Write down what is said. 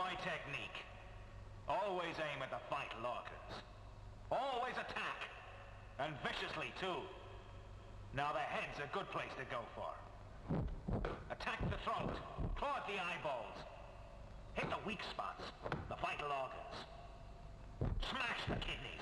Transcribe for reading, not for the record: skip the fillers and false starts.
my technique. Always aim at the vital organs. Always attack. And viciously, too. Now the head's a good place to go for. Attack the throat. Claw at the eyeballs. Hit the weak spots, the vital organs. Smash the kidneys.